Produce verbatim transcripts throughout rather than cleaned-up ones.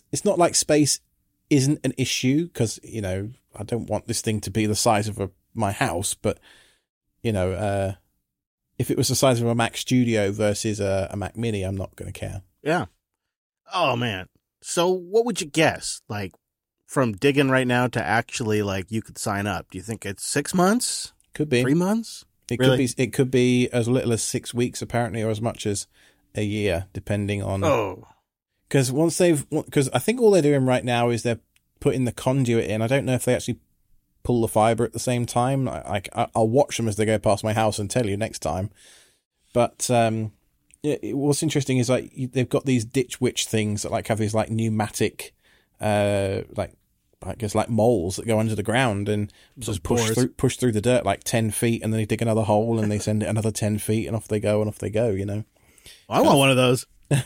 it's not like space isn't an issue because, you know, I don't want this thing to be the size of a, my house, but, you know, uh, if it was the size of a Mac Studio versus a, a Mac Mini, I'm not going to care. Yeah. Oh, man. So what would you guess? Like, from digging right now to actually, like, you could sign up. Do you think it's six months? Could be. Three months? It Really? could be. It could be as little as six weeks, apparently, or as much as a year, depending on. Oh. Because once they've, because I think all they're doing right now is they're putting the conduit in. I don't know if they actually pull the fiber at the same time. I, I, I'll watch them as they go past my house and tell you next time. But um, it, it, what's interesting is like they've got these ditch witch things that like have these like pneumatic, uh, like I guess like moles that go under the ground and just push through, push through the dirt like ten feet, and then they dig another hole and they send it another ten feet, and off they go and off they go. You know, well, I want one of those.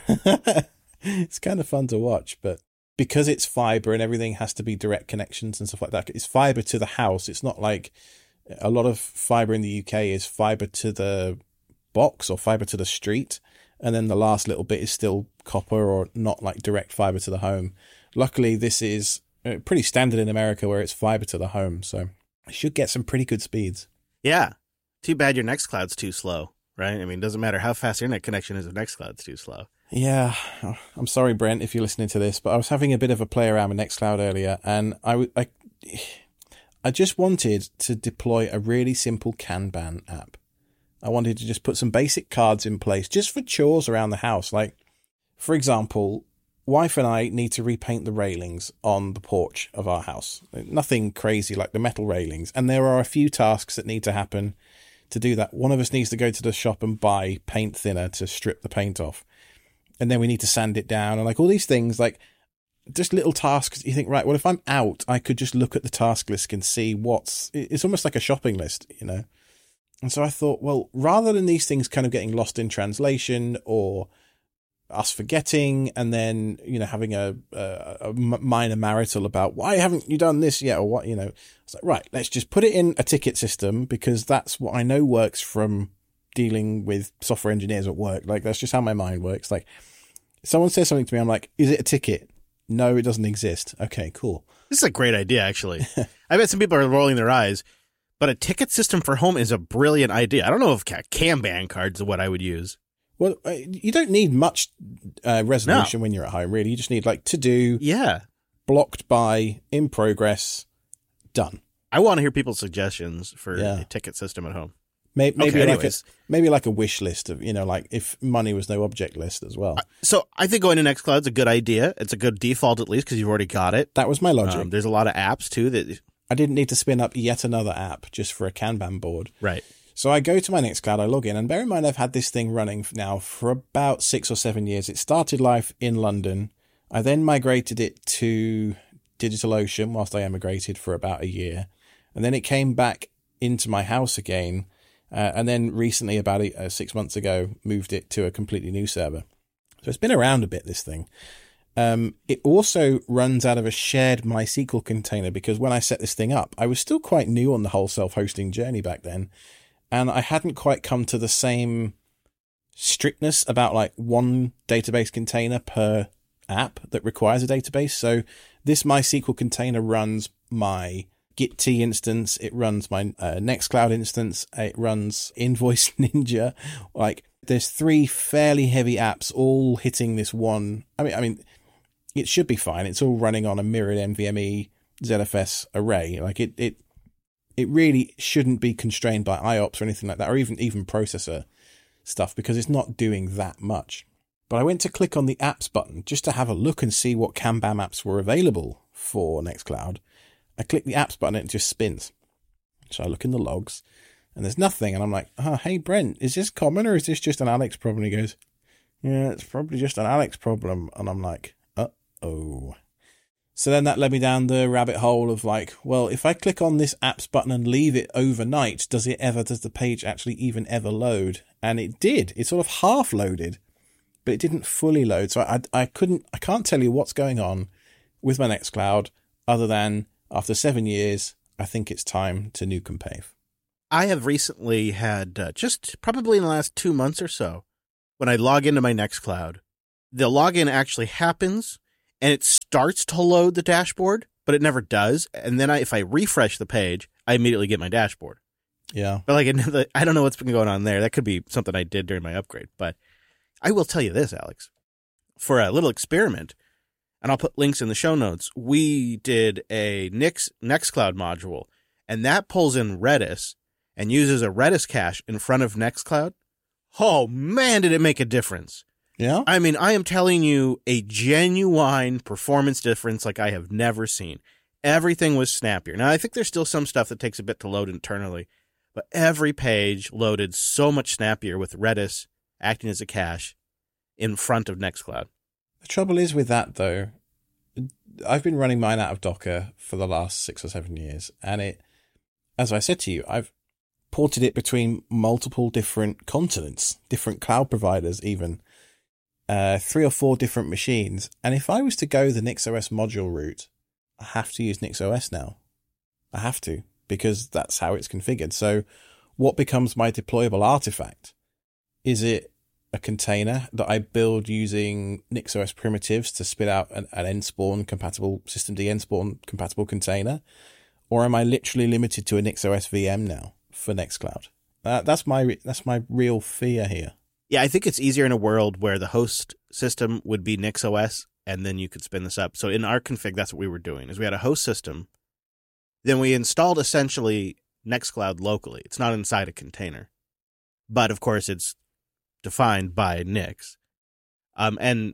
It's kind of fun to watch, but because it's fiber and everything has to be direct connections and stuff like that, it's fiber to the house. It's not like a lot of fiber in the U K is fiber to the box or fiber to the street, and then the last little bit is still copper or not like direct fiber to the home. Luckily, this is pretty standard in America where it's fiber to the home, so I should get some pretty good speeds. Yeah. Too bad your Nextcloud's too slow, right? I mean, it doesn't matter how fast your internet connection is if Nextcloud's too slow. Yeah, I'm sorry, Brent, if you're listening to this, but I was having a bit of a play around with Nextcloud earlier, and I, I, I just wanted to deploy a really simple Kanban app. I wanted to just put some basic cards in place just for chores around the house. Like, for example, wife and I need to repaint the railings on the porch of our house. Nothing crazy like the metal railings. And there are a few tasks that need to happen to do that. One of us needs to go to the shop and buy paint thinner to strip the paint off. And then we need to sand it down, and like all these things, like just little tasks. You think, right, well, if I'm out, I could just look at the task list and see what's, it's almost like a shopping list, you know? And so I thought, well, rather than these things kind of getting lost in translation or us forgetting and then, you know, having a, a, a minor marital about why haven't you done this yet or what, you know, I was like, right, let's just put it in a ticket system because that's what I know works from dealing with software engineers at work. Like, that's just how my mind works. Like, someone says something to me, I'm like, is it a ticket? No, it doesn't exist. Okay, cool. This is a great idea, actually. I bet some people are rolling their eyes, but a ticket system for home is a brilliant idea. I don't know if Kanban cards are what I would use. Well, you don't need much uh, resolution no. when you're at home, really. You just need, like, to do, yeah, blocked by, in progress, done. I want to hear people's suggestions for yeah. a ticket system at home. Maybe, maybe okay, like a, maybe like a wish list of, you know, like if money was no object list as well. So I think going to Nextcloud's a good idea. It's a good default at least because you've already got it. That was my logic. Um, there's a lot of apps too that I didn't need to spin up yet another app just for a Kanban board. Right. So I go to my Nextcloud, I log in, and bear in mind I've had this thing running now for about six or seven years. It started life in London. I then migrated it to DigitalOcean whilst I emigrated for about a year. And then it came back into my house again. Uh, and then recently, about a, uh, six months ago, moved it to a completely new server. So it's been around a bit, this thing. Um, it also runs out of a shared MySQL container because when I set this thing up, I was still quite new on the whole self-hosting journey back then. And I hadn't quite come to the same strictness about like one database container per app that requires a database. So this MySQL container runs my Git instance, it runs my uh, Nextcloud instance, it runs Invoice Ninja. Like, there's three fairly heavy apps all hitting this one. I mean, I mean, it should be fine. It's all running on a mirrored NVMe Z F S array. Like, it, it, it really shouldn't be constrained by I O P S or anything like that, or even even processor stuff, because it's not doing that much. But I went to click on the apps button just to have a look and see what Kanban apps were available for Nextcloud. I click the apps button and it just spins. So I look in the logs and there's nothing. And I'm like, oh, hey, Brent, is this common or is this just an Alex problem? He goes, yeah, it's probably just an Alex problem. And I'm like, uh-oh. So then that led me down the rabbit hole of like, well, if I click on this apps button and leave it overnight, does it ever, does the page actually even ever load? And it did. It sort of half loaded, but it didn't fully load. So I, I couldn't, I can't tell you what's going on with my Nextcloud other than after seven years, I think it's time to nuke and pave. I have recently had, uh, just probably in the last two months or so, when I log into my Nextcloud, the login actually happens, and it starts to load the dashboard, but it never does. And then I, if I refresh the page, I immediately get my dashboard. Yeah. But like, it, I don't know what's been going on there. That could be something I did during my upgrade. But I will tell you this, Alex, for a little experiment, and I'll put links in the show notes. We did a Nix Nextcloud module, and that pulls in Redis and uses a Redis cache in front of Nextcloud. Oh man, did it make a difference. Yeah. I mean, I am telling you a genuine performance difference like I have never seen. Everything was snappier. Now, I think there's still some stuff that takes a bit to load internally, but every page loaded so much snappier with Redis acting as a cache in front of Nextcloud. The trouble is with that, though, I've been running mine out of Docker for the last six or seven years, and it, as I said to you, I've ported it between multiple different continents, different cloud providers even, uh, three or four different machines. And if I was to go the NixOS module route, I have to use NixOS now. I have to, because that's how it's configured. So what becomes my deployable artifact? Is it a container that I build using NixOS primitives to spit out an, an nspawn compatible, systemd nspawn compatible container? Or am I literally limited to a NixOS V M now for Nextcloud? Uh, that's my that's my real fear here. Yeah, I think it's easier in a world where the host system would be NixOS, and then you could spin this up. So in our config, that's what we were doing, is we had a host system. Then we installed essentially Nextcloud locally. It's not inside a container. But, of course, it's defined by Nix. Um, and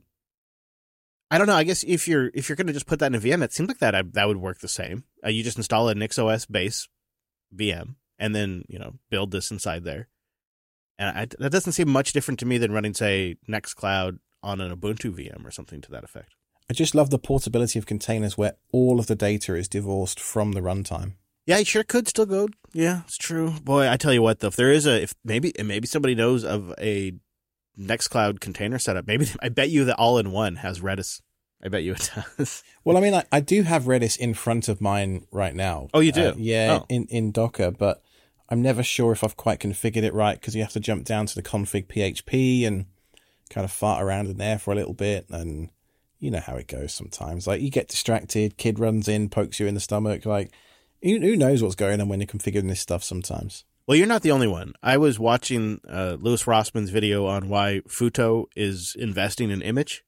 I don't know, I guess if you're if you're going to just put that in a V M, it seems like that uh, that would work the same. Uh, you just install a NixOS base V M and then, you know, build this inside there. And I, that doesn't seem much different to me than running, say, Nextcloud on an Ubuntu V M or something to that effect. I just love the portability of containers where all of the data is divorced from the runtime. Yeah, it sure could still go. Yeah, it's true. Boy, I tell you what, though, if there is a, if maybe, maybe somebody knows of a Nextcloud container setup, maybe, I bet you that all-in-one has Redis. I bet you it does. Well, I mean, I, I do have Redis in front of mine right now. Oh, you do? Uh, yeah, oh. in, in Docker, but I'm never sure if I've quite configured it right because you have to jump down to the config P H P and kind of fart around in there for a little bit. And you know how it goes sometimes. Like, you get distracted, kid runs in, pokes you in the stomach. Like, who, who knows what's going on when you're configuring this stuff sometimes? Well, you're not the only one. I was watching uh, Louis Rossman's video on why Futo is investing in Image,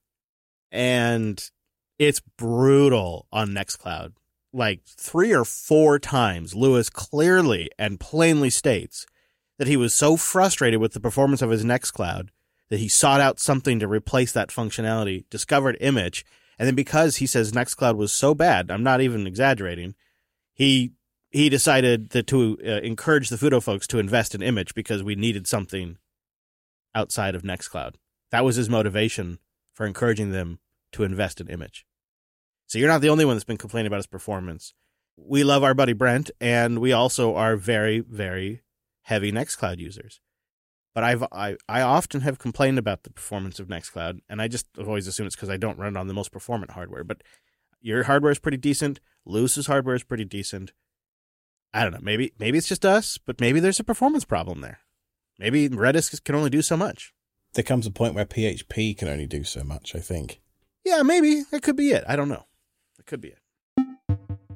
and it's brutal on Nextcloud. Like three or four times, Louis clearly and plainly states that he was so frustrated with the performance of his Nextcloud that he sought out something to replace that functionality, discovered Image, and then because he says Nextcloud was so bad, I'm not even exaggerating, he he decided that to uh, encourage the Futo folks to invest in Image because we needed something outside of Nextcloud. That was his motivation for encouraging them to invest in Image. So you're not the only one that's been complaining about his performance. We love our buddy Brent, and we also are very, very heavy Nextcloud users. But I've I, I often have complained about the performance of Nextcloud, and I just always assume it's because I don't run it on the most performant hardware. But your hardware is pretty decent. Lewis's hardware is pretty decent. I don't know. Maybe maybe it's just us, but maybe there's a performance problem there. Maybe Redis can only do so much. There comes a point where P H P can only do so much, I think. Yeah, maybe. That could be it. I don't know. That could be it.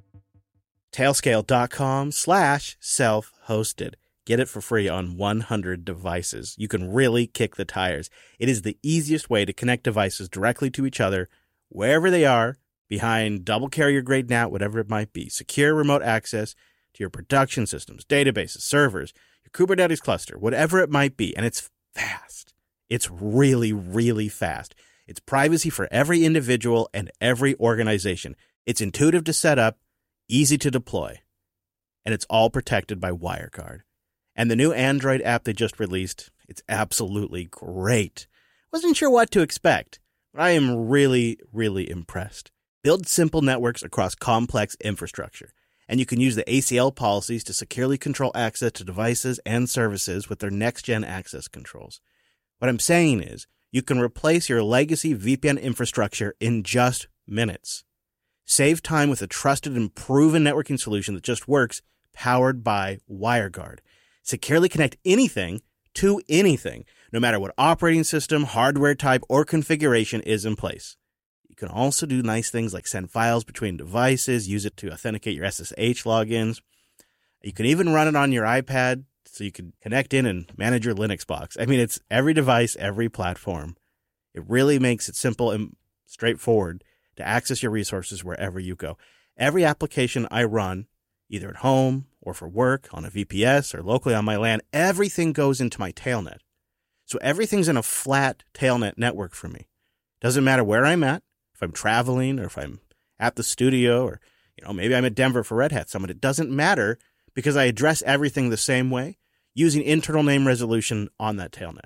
Tailscale.com slash self-hosted. Get it for free on one hundred devices. You can really kick the tires. It is the easiest way to connect devices directly to each other, wherever they are, behind double carrier grade N A T, whatever it might be. Secure remote access to your production systems, databases, servers, your Kubernetes cluster, whatever it might be. And it's fast. It's really, really fast. It's privacy for every individual and every organization. It's intuitive to set up, easy to deploy, and it's all protected by WireGuard. And the new Android app they just released, it's absolutely great. Wasn't sure what to expect, but I am really, really impressed. Build simple networks across complex infrastructure, and you can use the A C L policies to securely control access to devices and services with their next-gen access controls. What I'm saying is, you can replace your legacy V P N infrastructure in just minutes. Save time with a trusted and proven networking solution that just works, powered by WireGuard. Securely connect anything to anything, no matter what operating system, hardware type, or configuration is in place. You can also do nice things like send files between devices, use it to authenticate your S S H logins. You can even run it on your iPad so you can connect in and manage your Linux box. I mean, it's every device, every platform. It really makes it simple and straightforward to access your resources wherever you go. Every application I run, either at home or for work, on a V P S or locally on my LAN, everything goes into my tailnet. So everything's in a flat tailnet network for me. Doesn't matter where I'm at, if I'm traveling or if I'm at the studio or, you know, maybe I'm at Denver for Red Hat Summit. It doesn't matter because I address everything the same way using internal name resolution on that tailnet.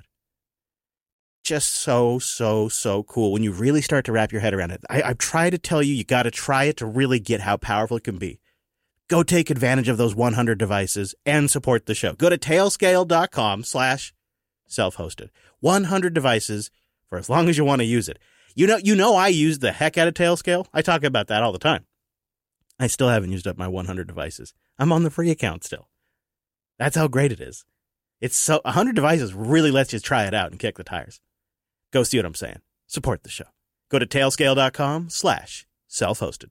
Just so, so, so cool when you really start to wrap your head around it. I, I've tried to tell you, you got to try it to really get how powerful it can be. Go take advantage of those one hundred devices and support the show. Go to tailscale.com slash self-hosted. one hundred devices for as long as you want to use it. You know, you know, I use the heck out of Tailscale. I talk about that all the time. I still haven't used up my one hundred devices. I'm on the free account still. That's how great it is. It's so one hundred devices really lets you try it out and kick the tires. Go see what I'm saying. Support the show. Go to tailscale.com slash self-hosted.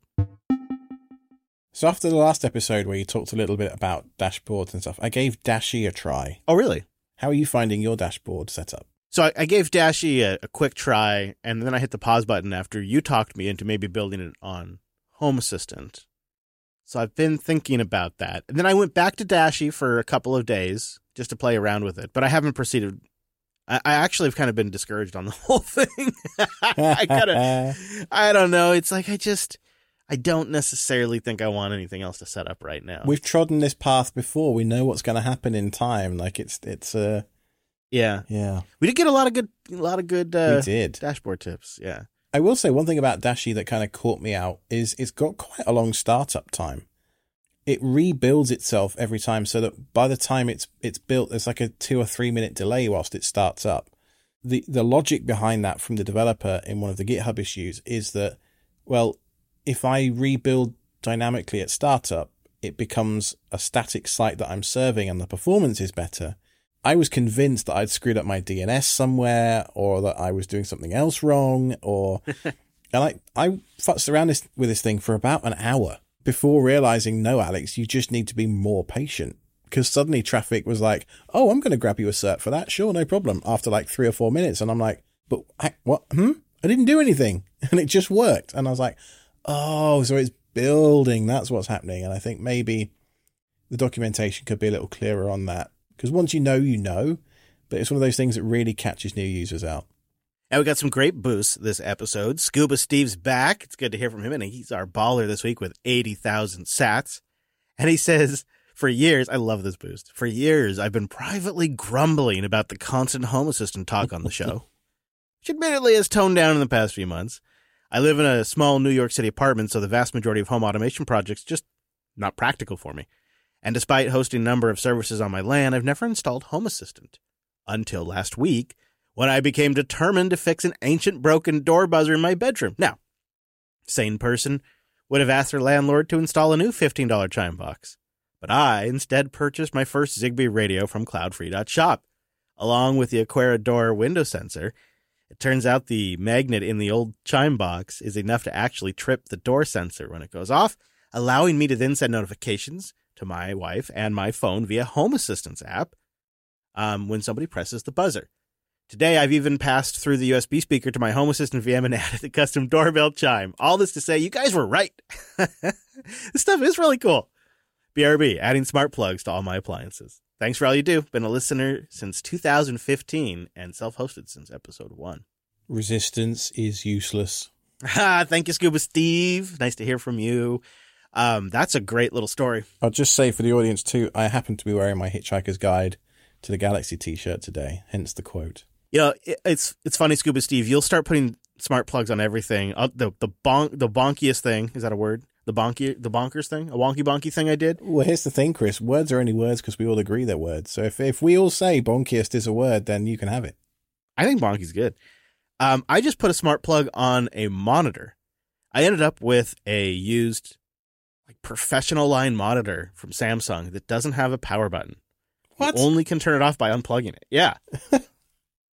So after the last episode where you talked a little bit about dashboards and stuff, I gave Dashie a try. Oh, really? How are you finding your dashboard setup? So I, I gave Dashie a, a quick try, and then I hit the pause button after you talked me into maybe building it on Home Assistant. So I've been thinking about that. And then I went back to Dashie for a couple of days just to play around with it, but I haven't proceeded. I, I actually have kind of been discouraged on the whole thing. I gotta, I don't know. It's like I just... I don't necessarily think I want anything else to set up right now. We've trodden this path before. We know what's going to happen in time. Like it's it's uh yeah yeah. We did get a lot of good a lot of good uh, we did. dashboard tips. Yeah. I will say one thing about Dashie that kind of caught me out is it's got quite a long startup time. It rebuilds itself every time, so that by the time it's it's built, there's like a two or three minute delay whilst it starts up. The the logic behind that from the developer in one of the GitHub issues is that, well, if I rebuild dynamically at startup, it becomes a static site that I'm serving and the performance is better. I was convinced that I'd screwed up my D N S somewhere or that I was doing something else wrong. or And I, I futzed around this, with this thing for about an hour before realizing, no, Alex, you just need to be more patient. Because suddenly traffic was like, oh, I'm going to grab you a cert for that. Sure, no problem. After like three or four minutes. And I'm like, but I, what? Hmm? I didn't do anything. And it just worked. And I was like, oh, so it's building. That's what's happening. And I think maybe the documentation could be a little clearer on that. Because once you know, you know. But it's one of those things that really catches new users out. And we got some great boosts this episode. Scuba Steve's back. It's good to hear from him. And he's our baller this week with eighty thousand sats. And he says, for years, I love this boost. For years, I've been privately grumbling about the constant Home Assistant talk on the show, which admittedly has toned down in the past few months. I live in a small New York City apartment, so the vast majority of home automation projects just not practical for me. And despite hosting a number of services on my LAN, I've never installed Home Assistant. Until last week, when I became determined to fix an ancient broken door buzzer in my bedroom. Now, sane person would have asked their landlord to install a new fifteen dollars chime box. But I instead purchased my first Zigbee radio from cloudfree dot shop, along with the Aquera door window sensor. It turns out the magnet in the old chime box is enough to actually trip the door sensor when it goes off, allowing me to then send notifications to my wife and my phone via Home Assistant's app um, when somebody presses the buzzer. Today, I've even passed through the U S B speaker to my Home Assistant V M and added the custom doorbell chime. All this to say, you guys were right. This stuff is really cool. B R B, adding smart plugs to all my appliances. Thanks for all you do. Been a listener since two thousand fifteen and self-hosted since episode one. Resistance is useless. Thank you, Scuba Steve. Nice to hear from you. Um, that's a great little story. I'll just say for the audience too, I happen to be wearing my Hitchhiker's Guide to the Galaxy t-shirt today, hence the quote. You know, it, it's it's funny, Scuba Steve. You'll start putting smart plugs on everything. Uh, the the bonk the bonkiest thing, is that a word? The bonky the bonkers thing, a wonky bonky thing I did. Well, here's the thing, Chris. Words are only words because we all agree they're words. So if if we all say bonkiest is a word, then you can have it. I think bonky's good. Um, I just put a smart plug on a monitor. I ended up with a used like professional line monitor from Samsung that doesn't have a power button. What? You only can turn it off by unplugging it. Yeah.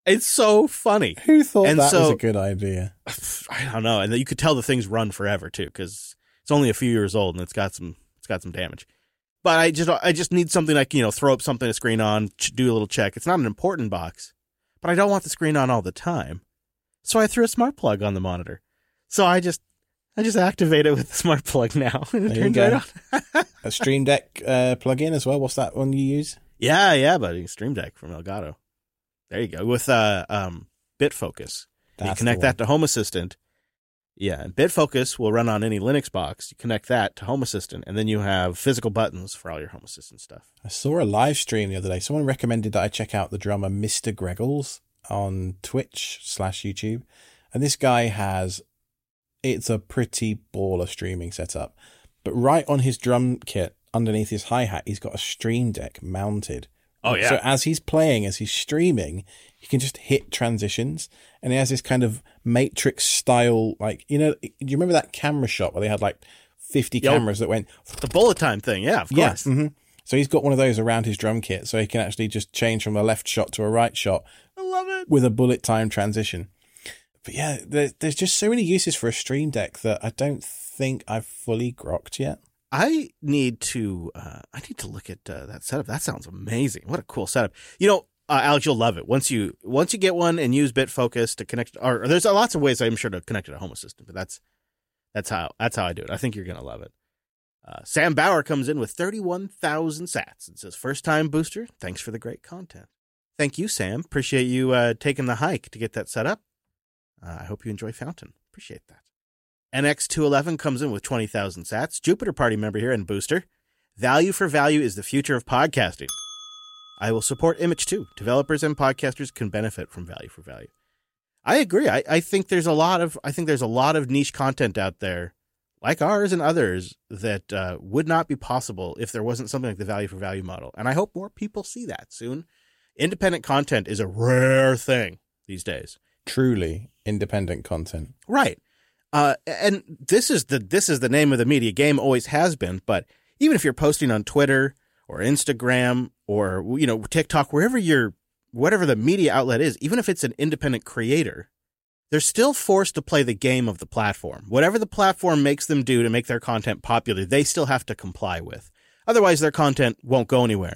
It's so funny. Who thought And that so- was a good idea? I don't know. And you could tell the things run forever too, because it's only a few years old and it's got some it's got some damage. But I just I just need something I can, you know, throw up something to screen on, ch- do a little check. It's not an important box, but I don't want the screen on all the time. So I threw a smart plug on the monitor. So I just I just activate it with the smart plug now, and it There you turns go. right on. A Stream Deck uh, plug-in as well. What's that one you use? Yeah, yeah, buddy. Stream Deck from Elgato. There you go. With uh, um, BitFocus. You That's connect the one. that to Home Assistant. Yeah, and BitFocus will run on any Linux box. You connect that to Home Assistant, and then you have physical buttons for all your Home Assistant stuff. I saw a live stream the other day. Someone recommended that I check out the drummer Mister Greggles on Twitch slash YouTube. And this guy has, it's a pretty baller streaming setup. But right on his drum kit, underneath his hi-hat, he's got a Stream Deck mounted. Oh, yeah. So as he's playing, as he's streaming, he can just hit transitions. And he has this kind of Matrix style, like, you know, do you remember that camera shot where they had like fifty Yep. cameras that went, The bullet time thing, yeah, of yeah. course. hmm So he's got one of those around his drum kit, so he can actually just change from a left shot to a right shot I love it. with a bullet time transition. But yeah, there, there's just so many uses for a Stream Deck that I don't think I've fully grokked yet. I need to uh, I need to look at uh, that setup. That sounds amazing. What a cool setup. You know, uh, Alex, you'll love it once you once you get one and use BitFocus to connect. Or, or there's lots of ways I'm sure to connect it to Home Assistant, but that's that's how that's how I do it. I think you're gonna love it. Uh, Sam Bauer comes in with thirty-one thousand sats and says, "First time booster. Thanks for the great content." Thank you, Sam. Appreciate you uh, taking the hike to get that set up. Uh, I hope you enjoy Fountain. Appreciate that. N X two eleven comes in with twenty thousand sats. Jupiter Party member here and booster. Value for value is the future of podcasting. I will support Image too. Developers and podcasters can benefit from value for value. I agree. I, I think there's a lot of I think there's a lot of niche content out there, like ours and others, that uh, would not be possible if there wasn't something like the value for value model. And I hope more people see that soon. Independent content is a rare thing these days. Truly independent content. Right. Uh, and this is the this is the name of the media game, always has been. But even if you're posting on Twitter or Instagram or, you know, TikTok, wherever you're, whatever the media outlet is, even if it's an independent creator, they're still forced to play the game of the platform. Whatever the platform makes them do to make their content popular, they still have to comply with. Otherwise, their content won't go anywhere.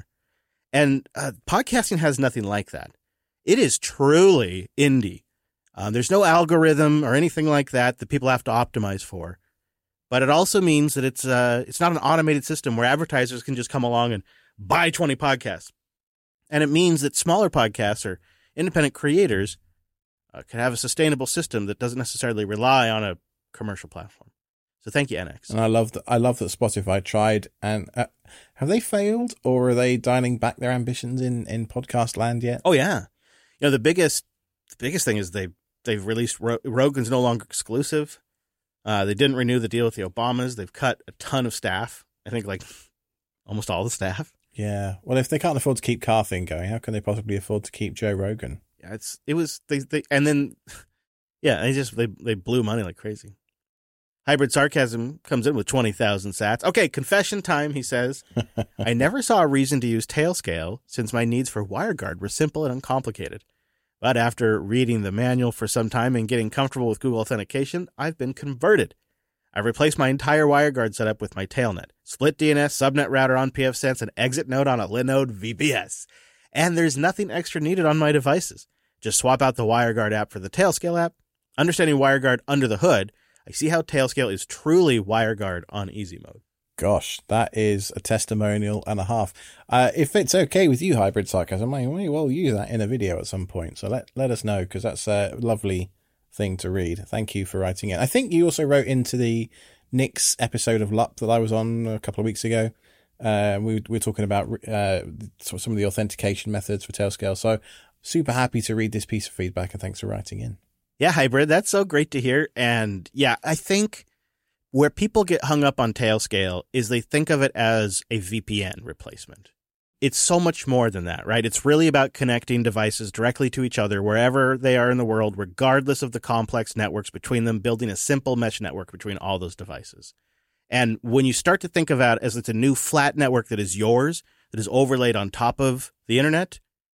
And uh, podcasting has nothing like that. It is truly indie. Um, there's no algorithm or anything like that that people have to optimize for. But it also means that it's uh, it's not an automated system where advertisers can just come along and buy twenty podcasts. And it means that smaller podcasts or independent creators uh, can have a sustainable system that doesn't necessarily rely on a commercial platform. So thank you, N X. And I love that. I love that Spotify tried, and uh, have they failed, or are they dialing back their ambitions in, in podcast land yet? Oh yeah, you know the biggest the biggest thing is they they've released Ro- Rogan's no longer exclusive. Uh, they didn't renew the deal with the Obamas. They've cut a ton of staff. I think like almost all the staff. Yeah. Well, if they can't afford to keep Car Thing going, how can they possibly afford to keep Joe Rogan? Yeah, it's it was they, they and then yeah, they just they they blew money like crazy. Hybrid Sarcasm comes in with twenty thousand sats. Okay, confession time, he says. I never saw a reason to use Tailscale since my needs for WireGuard were simple and uncomplicated. But after reading the manual for some time and getting comfortable with Google Authentication, I've been converted. I've replaced my entire WireGuard setup with my Tailnet, split D N S, subnet router on pfSense, and exit node on a Linode V B S. And there's nothing extra needed on my devices. Just swap out the WireGuard app for the Tailscale app. Understanding WireGuard under the hood, I see how Tailscale is truly WireGuard on easy mode. Gosh, that is a testimonial and a half. Uh, if it's okay with you, Hybrid Sarcasm, I may well use that in a video at some point. So let, let us know, because that's a lovely thing to read. Thank you for writing it. I think you also wrote into the Nick's episode of L U P that I was on a couple of weeks ago. Uh, we, we were talking about uh, some of the authentication methods for Tailscale. So super happy to read this piece of feedback, and thanks for writing in. Yeah, Hybrid, that's so great to hear. And yeah, I think where people get hung up on Tailscale is they think of it as a V P N replacement. It's so much more than that, right? It's really about connecting devices directly to each other wherever they are in the world, regardless of the complex networks between them, building a simple mesh network between all those devices. And when you start to think of it as it's a new flat network that is yours, that is overlaid on top of the internet,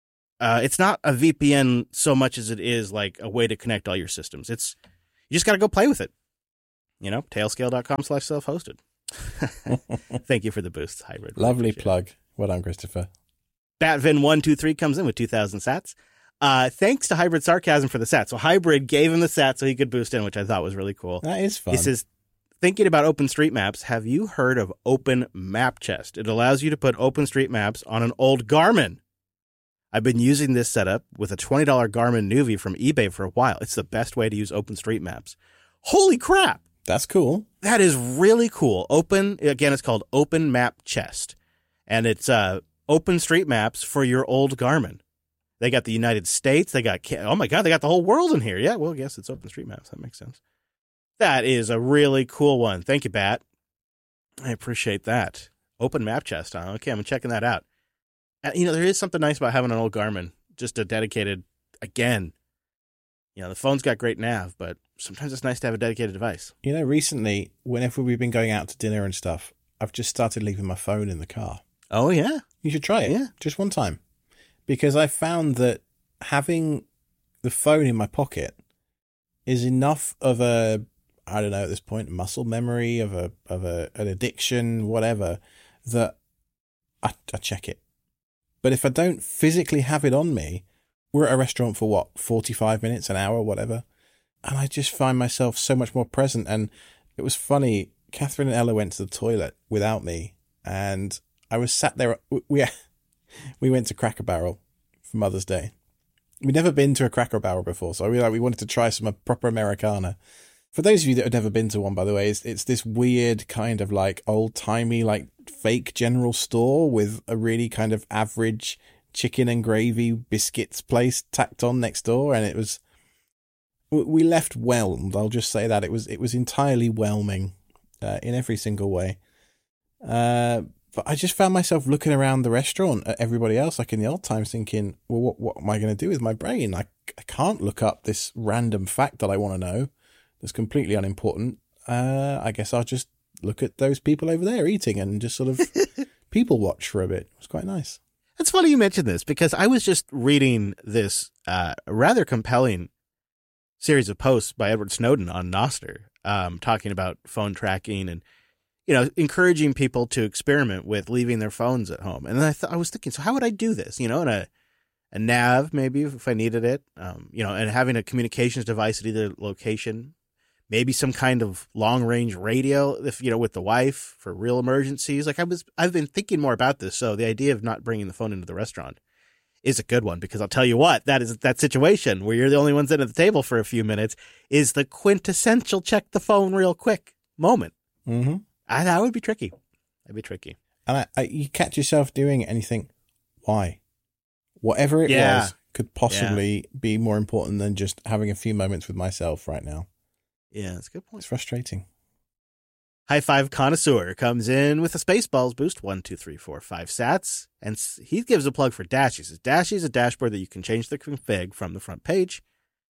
Uh, it's not a V P N so much as it is like a way to connect all your systems. It's you just got to go play with it. You know, tailscale.com slash self-hosted. Thank you for the boost, Hybrid. Lovely plug. Well done, Christopher. Batvin one two three comes in with two thousand sats. Uh, thanks to Hybrid Sarcasm for the sat. So Hybrid gave him the sat so he could boost in, which I thought was really cool. That is fun. He says, thinking about OpenStreetMaps, have you heard of Open Map Chest? It allows you to put OpenStreetMaps on an old Garmin. I've been using this setup with a twenty dollars Garmin Nuvi from eBay for a while. It's the best way to use OpenStreetMaps. Holy crap! That's cool. That is really cool. Open, again, it's called Open Map Chest. And it's uh, OpenStreetMaps for your old Garmin. They got the United States. They got, oh my God, they got the whole world in here. Yeah, well, I guess it's OpenStreetMaps. That makes sense. That is a really cool one. Thank you, Bat. I appreciate that. Open Map Chest, huh? Okay, I'm checking that out. Uh, you know, there is something nice about having an old Garmin, just a dedicated, again, you know, the phone's got great nav, but sometimes it's nice to have a dedicated device. You know, recently, whenever we've been going out to dinner and stuff, I've just started leaving my phone in the car. Oh, yeah? You should try it. Yeah. Just one time. Because I found that having the phone in my pocket is enough of a, I don't know at this point, muscle memory of a of a an addiction, whatever, that I, I check it. But if I don't physically have it on me, we're at a restaurant for what, forty-five minutes, an hour, whatever, and I just find myself so much more present. And it was funny, Catherine and Ella went to the toilet without me, and I was sat there. We we went to Cracker Barrel for Mother's Day. We'd never been to a Cracker Barrel before, so we like we wanted to try some proper Americana. For those of you that have never been to one, by the way, it's, it's this weird kind of like old-timey, like fake general store with a really kind of average chicken and gravy biscuits place tacked on next door, and it was, we left whelmed. I'll just say that it was it was entirely whelming uh, in every single way. Uh, but I just found myself looking around the restaurant at everybody else, like in the old times, thinking, well, what what am I going to do with my brain? I I can't look up this random fact that I want to know. That's completely unimportant. Uh, I guess I'll just look at those people over there eating and just sort of people watch for a bit. It was quite nice. It's funny you mentioned this because I was just reading this uh, rather compelling series of posts by Edward Snowden on Nostr, um, talking about phone tracking and, you know, encouraging people to experiment with leaving their phones at home. And then I th- I was thinking, so how would I do this? You know, and a, a nav maybe if I needed it, um, you know, and having a communications device at either location. Maybe some kind of long range radio, if you know, with the wife for real emergencies. Like I was, I've been thinking more about this. So the idea of not bringing the phone into the restaurant is a good one because I'll tell you what, that is that situation where you're the only ones in at the table for a few minutes is the quintessential check the phone real quick moment. Mm-hmm. I, that would be tricky. That'd be tricky. And I, I, you catch yourself doing it and you think, why? Whatever it Yeah. was could possibly yeah. be more important than just having a few moments with myself right now. Yeah, that's a good point. It's frustrating. High Five Connoisseur comes in with a Spaceballs boost, one, two, three, four, five sats. And he gives a plug for Dash. He says, Dash is a dashboard that you can change the config from the front page.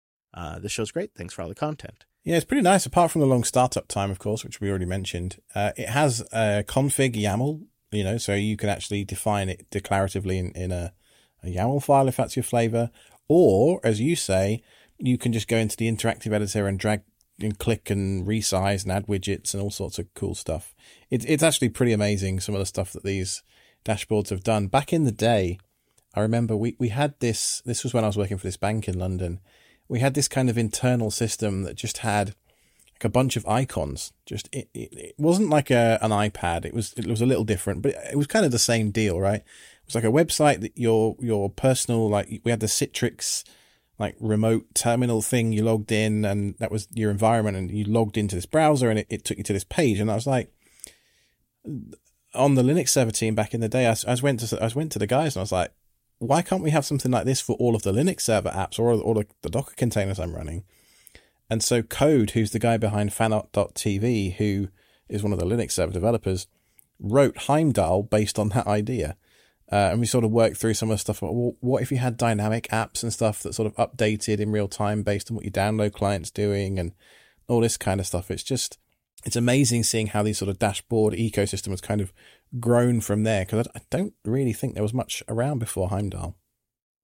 Uh, this show's great. Thanks for all the content. Yeah, it's pretty nice. Apart from the long startup time, of course, which we already mentioned, uh, it has a config YAML, you know, so you can actually define it declaratively in, in a, a YAML file if that's your flavor. Or, as you say, you can just go into the interactive editor and drag and click and resize and add widgets and all sorts of cool stuff. It's it's actually pretty amazing, some of the stuff that these dashboards have done. Back in the day, I remember we, we had this, this was when I was working for this bank in London. We had this kind of internal system that just had like a bunch of icons. Just it, it, it wasn't like a an iPad. It was it was a little different, but it was kind of the same deal, right? It was like a website that your your personal, like we had the Citrix like remote terminal thing. You logged in and that was your environment, and you logged into this browser and it, it took you to this page. And I was like, on the Linux server team back in the day, I, I went to I went to the guys and I was like, why can't we have something like this for all of the Linux server apps or all the, the Docker containers I'm running? And so Code, who's the guy behind fanart dot t v, who is one of the Linux server developers, wrote Heimdall based on that idea. Uh, and we sort of worked through some of the stuff. Well, what if you had dynamic apps and stuff that sort of updated in real time based on what your download client's doing and all this kind of stuff? It's just, it's amazing seeing how these sort of dashboard ecosystem has kind of grown from there, because I don't really think there was much around before Heimdall.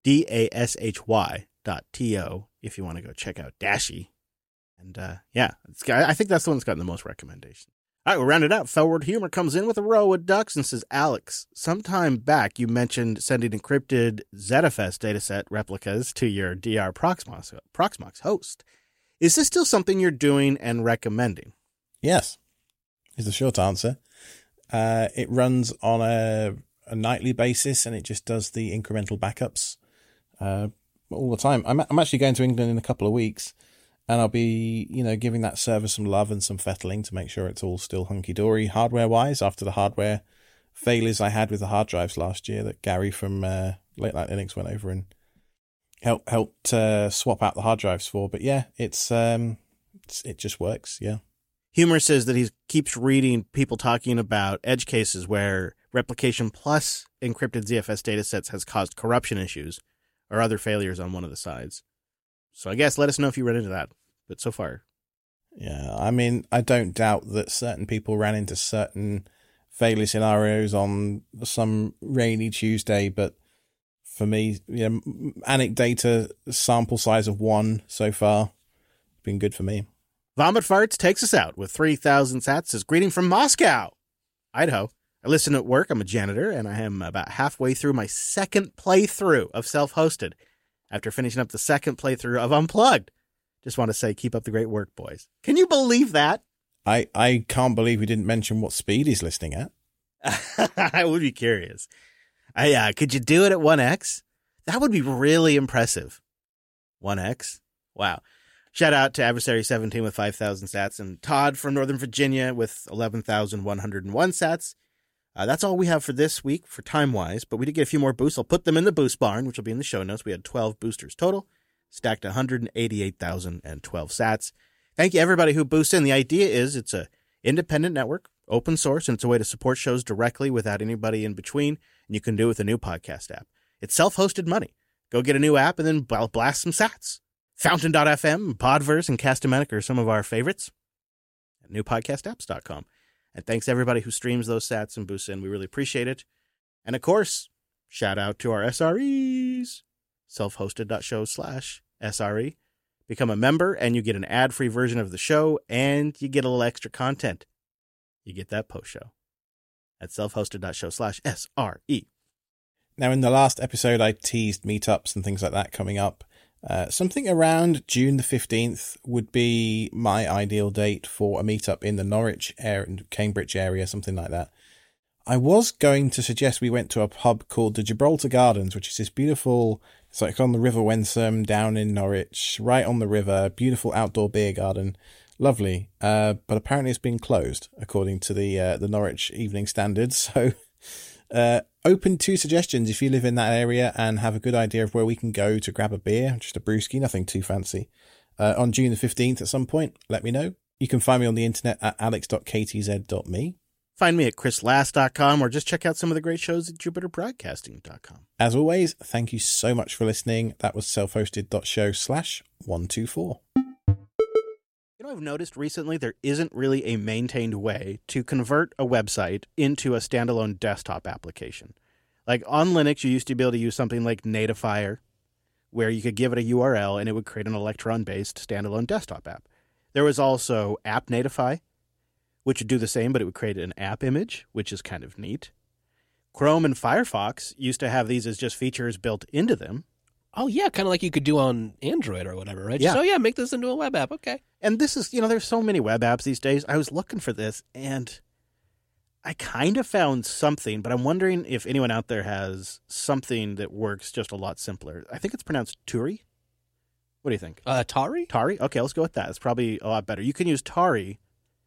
D A S H Y dot T O if you want to go check out Dashi. And uh, yeah, it's, I think that's the one that's gotten the most recommendation. All right, we'll round it out. Felward Humor comes in with a row of ducks and says, Alex, sometime back you mentioned sending encrypted ZetaFest dataset replicas to your D R Proxmox, Proxmox host. Is this still something you're doing and recommending? Yes, is the short answer. Uh, it runs on a, a nightly basis, and it just does the incremental backups uh, all the time. I'm, I'm actually going to England in a couple of weeks, and I'll be, you know, giving that server some love and some fettling to make sure it's all still hunky-dory hardware-wise after the hardware failures I had with the hard drives last year that Gary from uh, Late Night Linux went over and helped helped uh, swap out the hard drives for. But yeah, it's, um, it's it just works, yeah. Humor says that he keeps reading people talking about edge cases where replication plus encrypted Z F S datasets has caused corruption issues or other failures on one of the sides. So I guess let us know if you run into that. But so far. Yeah, I mean, I don't doubt that certain people ran into certain failure scenarios on some rainy Tuesday, but for me, yeah, anecdata sample size of one so far, been good for me. Vomit Farts takes us out with three thousand sats. Says, greeting from Moscow, Idaho. I listen at work. I'm a janitor, and I am about halfway through my second playthrough of Self-Hosted after finishing up the second playthrough of Unplugged. Just want to say, keep up the great work, boys. Can you believe that? I, I can't believe we didn't mention what speed he's listening at. I would be curious. I, uh, could you do it at one X? That would be really impressive. one X? Wow. Shout out to Adversary seventeen with five thousand sats and Todd from Northern Virginia with eleven thousand one hundred one sats. Uh, that's all we have for this week for time-wise, but we did get a few more boosts. I'll put them in the boost barn, which will be in the show notes. We had twelve boosters total, stacked one hundred eighty-eight thousand twelve sats. Thank you, everybody who boosts in. The idea is it's a independent network, open source, and it's a way to support shows directly without anybody in between, and you can do it with a new podcast app. It's self-hosted money. Go get a new app and then blast some sats. Fountain dot f m, Podverse, and Castamatic are some of our favorites at new podcast apps dot com. And thanks to everybody who streams those sats and boosts in. We really appreciate it. And of course, shout out to our S R Es, self-hosted.show slash SRE. Become a member and you get an ad-free version of the show and you get a little extra content. You get that post-show at self-hosted.show slash SRE. Now, in the last episode, I teased meetups and things like that coming up. Uh, something around June the fifteenth would be my ideal date for a meetup in the Norwich area, Cambridge area, something like that. I was going to suggest we went to a pub called the Gibraltar Gardens, which is this beautiful, it's like on the River Wensum down in Norwich, right on the river, beautiful outdoor beer garden. Lovely. Uh, but apparently it's been closed, according to the uh, the Norwich Evening Standard. So uh, open to suggestions if you live in that area and have a good idea of where we can go to grab a beer, just a brewski, nothing too fancy. Uh, on June the fifteenth at some point, let me know. You can find me on the internet at alex dot k t z dot m e. Find me at chris last dot com or just check out some of the great shows at jupiter broadcasting dot com. As always, thank you so much for listening. That was self-hosted.show slash 124. You know, I've noticed recently there isn't really a maintained way to convert a website into a standalone desktop application. Like on Linux, you used to be able to use something like Natifier, where you could give it a U R L and it would create an Electron-based standalone desktop app. There was also AppNatify, which would do the same, but it would create an app image, which is kind of neat. Chrome and Firefox used to have these as just features built into them. Oh, yeah, kind of like you could do on Android or whatever, right? Yeah. So, yeah, make this into a web app. Okay. And this is, you know, there's so many web apps these days. I was looking for this, and I kind of found something, but I'm wondering if anyone out there has something that works just a lot simpler. I think it's pronounced Turi. What do you think? Uh, Tari? Tari? Okay, let's go with that. It's probably a lot better. You can use Tari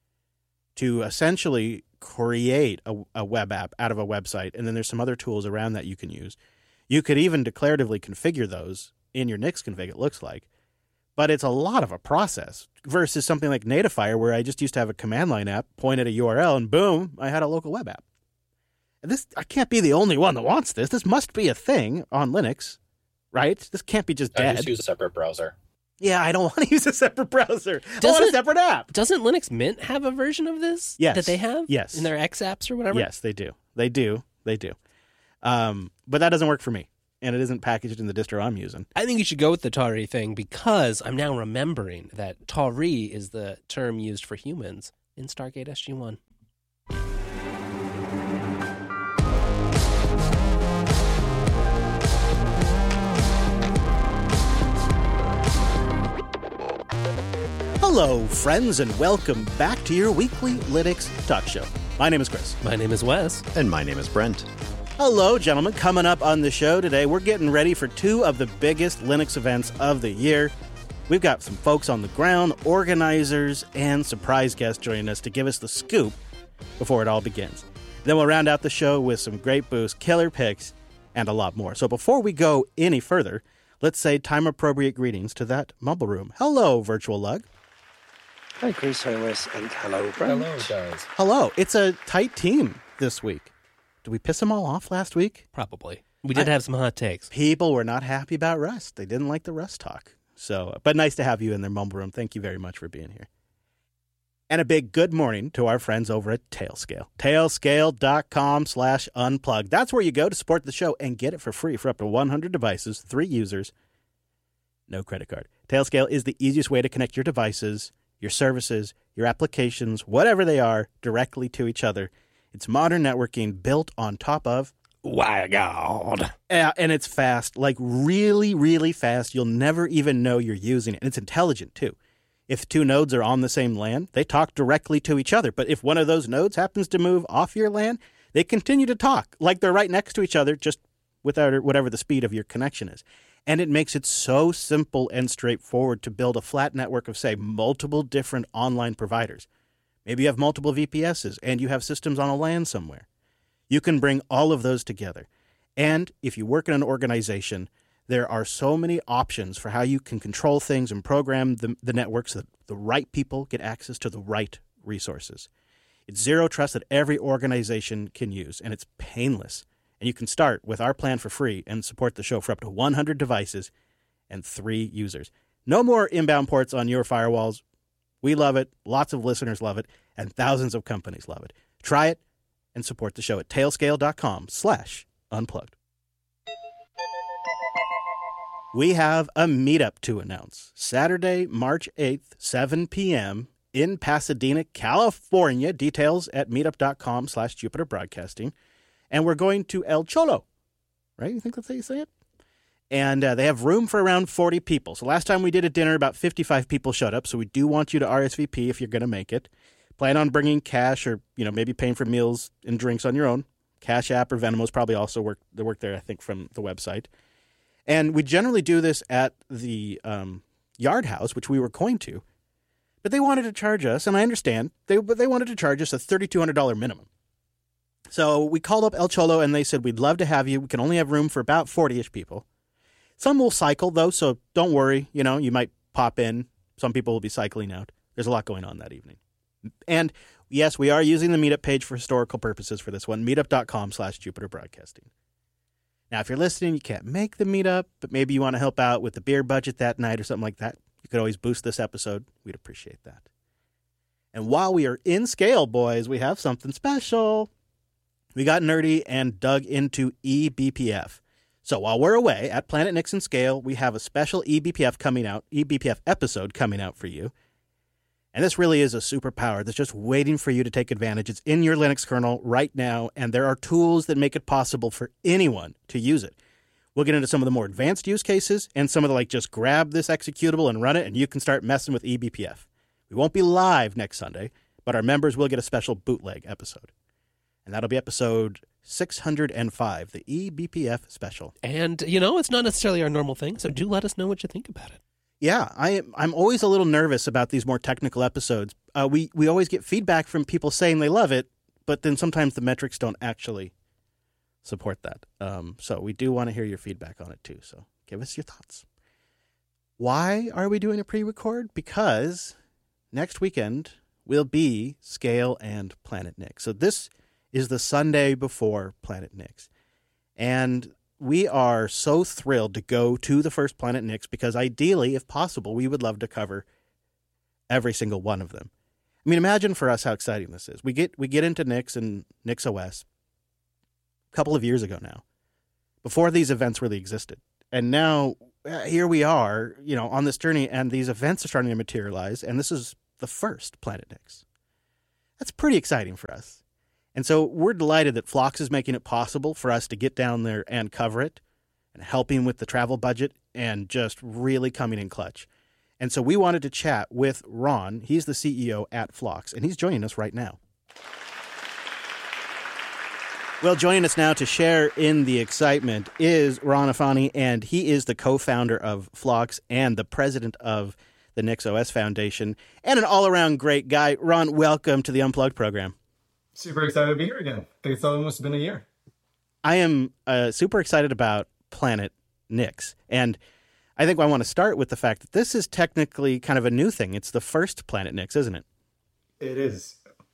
to essentially create a, a web app out of a website, and then there's some other tools around that you can use. You could even declaratively configure those in your Nix config, it looks like. But it's a lot of a process versus something like Natifier, where I just used to have a command line app, point at a U R L, and boom, I had a local web app. And this, I can't be the only one that wants this. This must be a thing on Linux, right? This can't be just dead. I just use a separate browser. Yeah, I don't want to use a separate browser. I Doesn't- want a separate app. Doesn't Linux Mint have a version of this? Yes. That they have? Yes. In their X apps or whatever? Yes, they do. They do. They do. Um, but that doesn't work for me. and it isn't packaged in the distro I'm using. I think you should go with the Tari thing because I'm now remembering that Tari is the term used for humans in Stargate S G one. Hello, friends, and welcome back to your weekly Linux talk show. My name is Chris. My name is Wes. And my name is Brent. Hello, gentlemen. Coming up on the show today, we're getting ready for two of the biggest Linux events of the year. We've got some folks on the ground, organizers, and surprise guests joining us to give us the scoop before it all begins. Then we'll round out the show with some great boosts, killer picks, and a lot more. So before we go any further, let's say time-appropriate greetings to that mumble room. Hello, Virtual Lug. Hi, Chris. Hi, Wes. And hello, Brent. Hello, guys. Hello. It's a tight team this week. Did we piss them all off last week? Probably. We did I, have some hot takes. People were not happy about Rust. They didn't like the Rust talk. So, but nice to have you in their mumble room. Thank you very much for being here. And a big good morning to our friends over at Tailscale. Tailscale.com slash unplug. That's where you go to support the show and get it for free for up to one hundred devices, three users, no credit card. Tailscale is the easiest way to connect your devices, your services, your applications, whatever they are, directly to each other. It's modern networking built on top of WireGuard. Uh, and it's fast, like really, really fast. You'll never even know you're using it. And it's intelligent, too. If two nodes are on the same LAN, they talk directly to each other. But if one of those nodes happens to move off your LAN, they continue to talk like they're right next to each other, just without whatever the speed of your connection is. And it makes it so simple and straightforward to build a flat network of, say, multiple different online providers. Maybe you have multiple V P Ss and you have systems on a LAN somewhere. You can bring all of those together. And if you work in an organization, there are so many options for how you can control things and program the, the network so that the right people get access to the right resources. It's zero trust that every organization can use, and it's painless. And you can start with our plan for free and support the show for up to one hundred devices and three users. No more inbound ports on your firewalls. We love it. Lots of listeners love it. And thousands of companies love it. Try it and support the show at tailscale.com slash unplugged. We have a meetup to announce. Saturday, March eighth, seven p.m. in Pasadena, California. Details at meetup.com slash Jupiter Broadcasting. And we're going to El Cholo, right? You think that's how you say it? And uh, they have room for around forty people. So last time we did a dinner, about fifty-five people showed up. So we do want you to R S V P if you're going to make it. Plan on bringing cash or, you know, maybe paying for meals and drinks on your own. Cash App or Venmo's probably also work, they work there, I think, from the website. And we generally do this at the um, Yard House, which we were going to. But they wanted to charge us, and I understand, they but they wanted to charge us a three thousand two hundred dollars minimum. So we called up El Cholo, and they said, we'd love to have you. We can only have room for about forty-ish people. Some will cycle, though, so don't worry. You know, you might pop in. Some people will be cycling out. There's a lot going on that evening. And, yes, we are using the Meetup page for historical purposes for this one, meetup.com slash Jupiter Broadcasting. Now, if you're listening, you can't make the Meetup, but maybe you want to help out with the beer budget that night or something like that, you could always boost this episode. We'd appreciate that. And while we are in scale, boys, we have something special. We got nerdy and dug into E B P F. So while we're away at Planet Nixon Scale, we have a special E B P F coming out, E B P F episode coming out for you. And this really is a superpower that's just waiting for you to take advantage. It's in your Linux kernel right now, and there are tools that make it possible for anyone to use it. We'll get into some of the more advanced use cases and some of the, like, just grab this executable and run it, and you can start messing with E B P F. We won't be live next Sunday, but our members will get a special bootleg episode. And that'll be episode six hundred five, the E B P F special. And, you know, it's not necessarily our normal thing, so do let us know what you think about it. Yeah, I, I'm always a little nervous about these more technical episodes. Uh, we, we always get feedback from people saying they love it, but then sometimes the metrics don't actually support that. Um, so we do want to hear your feedback on it, too. So give us your thoughts. Why are we doing a pre-record? Because next weekend will be Scale and Planet Nix. So this is the Sunday before Planet Nix. And we are so thrilled to go to the first Planet Nix because ideally, if possible, we would love to cover every single one of them. I mean, imagine for us how exciting this is. We get we get into Nix and Nix O S a couple of years ago now, before these events really existed. And now uh, here we are, you know, on this journey, and these events are starting to materialize, and this is the first Planet Nix. That's pretty exciting for us. And so we're delighted that Phlox is making it possible for us to get down there and cover it and helping with the travel budget and just really coming in clutch. And so we wanted to chat with Ron. He's the C E O at Phlox, and he's joining us right now. Well, joining us now to share in the excitement is Ron Afani, and he is the co-founder of Phlox and the president of the NixOS Foundation, and an all-around great guy. Ron, welcome to the Unplugged program. Super excited to be here again. I think it's almost been a year. I am uh, super excited about Planet Nix, and I think I want to start with the fact that this is technically kind of a new thing. It's the first Planet Nix, isn't it? It is.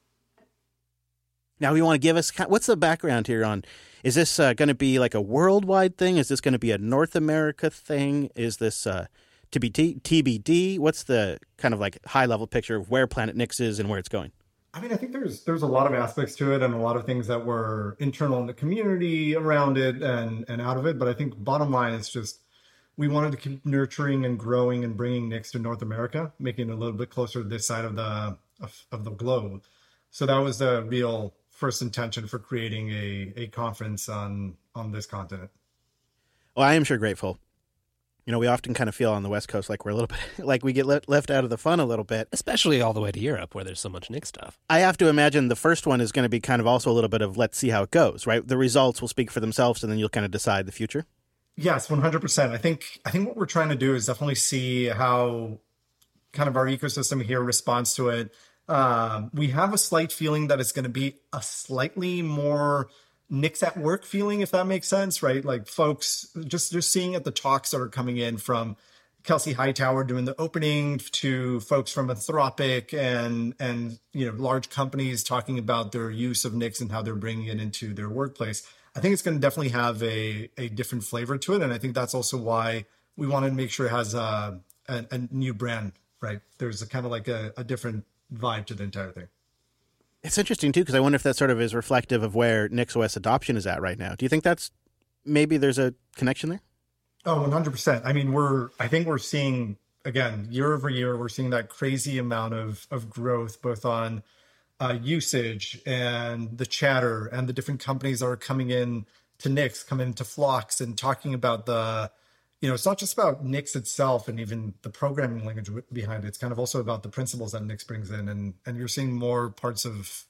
Now, you want to give us, what's the background here on, is this uh, going to be like a worldwide thing? Is this going to be a North America thing? Is this uh, to be T B D? What's the kind of like high-level picture of where Planet Nix is and where it's going? I mean, I think there's there's a lot of aspects to it and a lot of things that were internal in the community around it and, and out of it. But I think bottom line is just we wanted to keep nurturing and growing and bringing Nix to North America, making it a little bit closer to this side of the of, of the globe. So that was the real first intention for creating a, a conference on, on this continent. Well, I am sure grateful. You know, we often kind of feel on the West Coast like we're a little bit, like we get le- left out of the fun a little bit. Especially all the way to Europe where there's so much Nix stuff. I have to imagine the first one is going to be kind of also a little bit of let's see how it goes, right? The results will speak for themselves and then you'll kind of decide the future. Yes, one hundred percent. I think I think what we're trying to do is definitely see how kind of our ecosystem here responds to it. Um, we have a slight feeling that it's going to be a slightly more Nix at work feeling, if that makes sense, right? Like folks just, just seeing at the talks that are coming in from Kelsey Hightower doing the opening to folks from Anthropic and, and, you know, large companies talking about their use of Nix and how they're bringing it into their workplace. I think it's going to definitely have a, a different flavor to it. And I think that's also why we wanted to make sure it has a, a, a new brand, right? There's a kind of like a, a different vibe to the entire thing. It's interesting, too, because I wonder if that sort of is reflective of where NixOS adoption is at right now. Do you think that's maybe there's a connection there? Oh, one hundred percent. I mean, we're I think we're seeing, again, year over year, we're seeing that crazy amount of, of growth, both on uh, usage and the chatter and the different companies that are coming in to Nix, coming into Phlox and talking about the, you know, it's not just about Nix itself and even the programming language behind it. It's kind of also about the principles that Nix brings in. And, and you're seeing more parts of